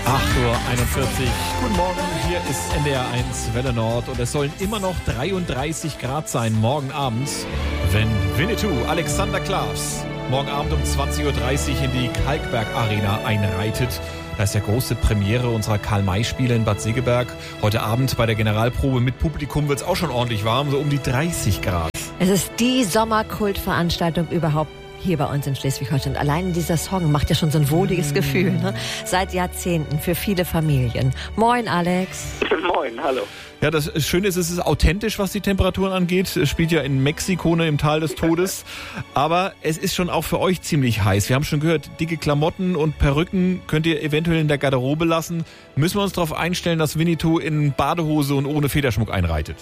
8:41 Uhr. Guten Morgen, hier ist NDR 1 Welle Nord und es sollen immer noch 33 Grad sein morgen Abend, wenn Winnetou Alexander Klavs morgen Abend um 20:30 Uhr in die Kalkberg Arena einreitet. Da ist ja große Premiere unserer Karl-May-Spiele in Bad Segeberg. Heute Abend bei der Generalprobe mit Publikum wird es auch schon ordentlich warm, so um die 30 Grad. Es ist die Sommerkultveranstaltung überhaupt hier bei uns in Schleswig-Holstein. Allein dieser Song macht ja schon so ein wohliges Gefühl, ne? Seit Jahrzehnten für viele Familien. Moin, Alex. Moin, hallo. Ja, das Schöne ist, es ist authentisch, was die Temperaturen angeht. Es spielt ja in Mexiko, ne, im Tal des Todes. Aber es ist schon auch für euch ziemlich heiß. Wir haben schon gehört, dicke Klamotten und Perücken könnt ihr eventuell in der Garderobe lassen. Müssen wir uns darauf einstellen, dass Winnetou in Badehose und ohne Federschmuck einreitet?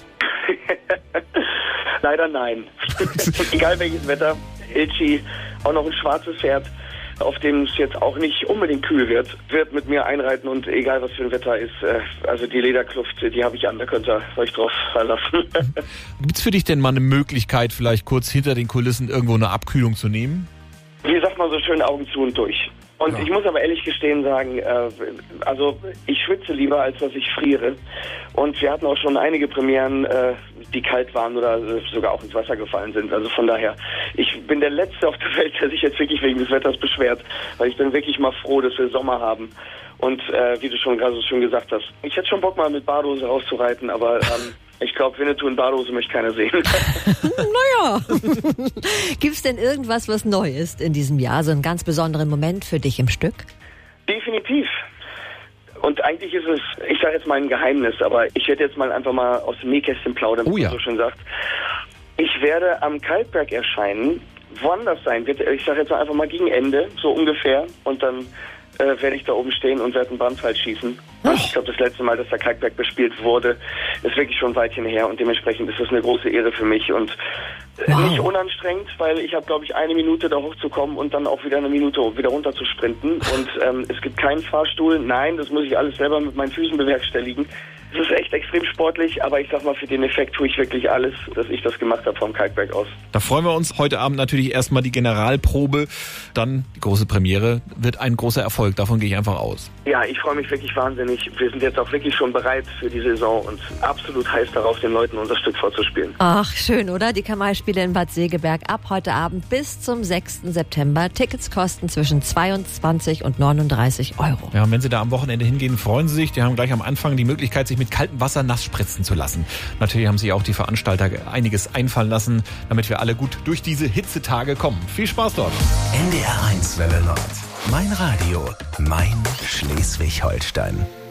Leider nein. Egal welches Wetter, Ilchi, auch noch ein schwarzes Pferd, auf dem es jetzt auch nicht unbedingt kühl wird mit mir einreiten und egal was für ein Wetter ist, also die Lederkluft, die habe ich an, da könnt ihr euch drauf verlassen. Gibt's für dich denn mal eine Möglichkeit, vielleicht kurz hinter den Kulissen irgendwo eine Abkühlung zu nehmen? Wie sagt man so schön, Augen zu und durch. Und ja. Ich muss aber ehrlich gestehen sagen, also ich schwitze lieber, als dass ich friere. Und wir hatten auch schon einige Premieren, die kalt waren oder sogar auch ins Wasser gefallen sind. Also von daher, ich bin der Letzte auf der Welt, der sich jetzt wirklich wegen des Wetters beschwert. Weil ich bin wirklich mal froh, dass wir Sommer haben. Und wie du schon gerade so schön gesagt hast, ich hätte schon Bock mal mit Badehose rauszureiten, aber ich glaube, Winnetou in Badehose möchte keiner sehen. Naja. Gibt's denn irgendwas, was neu ist in diesem Jahr? So einen ganz besonderen Moment für dich im Stück? Definitiv. Und eigentlich ist es, ich sage jetzt mal ein Geheimnis, aber ich werde jetzt mal einfach mal aus dem Nähkästchen plaudern, wie man so schön sagt. Ich werde am Kalkberg erscheinen, woanders sein. Ich sage jetzt einfach mal gegen Ende, so ungefähr. Und dann werde ich da oben stehen und werde einen Brandpfeil schießen. Ich glaube, das letzte Mal, dass der Kalkberg bespielt wurde, ist wirklich schon ein Weilchen her und dementsprechend ist das eine große Ehre für mich und nicht unanstrengend, weil ich habe, glaube ich, 1 Minute da hochzukommen und dann auch wieder 1 Minute wieder runter zu sprinten und es gibt keinen Fahrstuhl. Nein, das muss ich alles selber mit meinen Füßen bewerkstelligen. Es ist echt extrem sportlich, aber ich sag mal, für den Effekt tue ich wirklich alles, dass ich das gemacht habe vom Kalkberg aus. Da freuen wir uns heute Abend natürlich erstmal die Generalprobe, dann die große Premiere. Wird ein großer Erfolg, davon gehe ich einfach aus. Ja, ich freue mich wirklich wahnsinnig. Wir sind jetzt auch wirklich schon bereit für die Saison und absolut heiß darauf, den Leuten unser Stück vorzuspielen. Ach, schön, oder? Die Karl-May-Spiele in Bad Segeberg ab heute Abend bis zum 6. September. Tickets kosten zwischen 22 und 39 Euro. Ja, und wenn Sie da am Wochenende hingehen, freuen Sie sich. Die haben gleich am Anfang die Möglichkeit, sich mit kaltem Wasser nass spritzen zu lassen. Natürlich haben sich auch die Veranstalter einiges einfallen lassen, damit wir alle gut durch diese Hitzetage kommen. Viel Spaß dort. NDR 1 Welle Nord. Mein Radio, mein Schleswig-Holstein.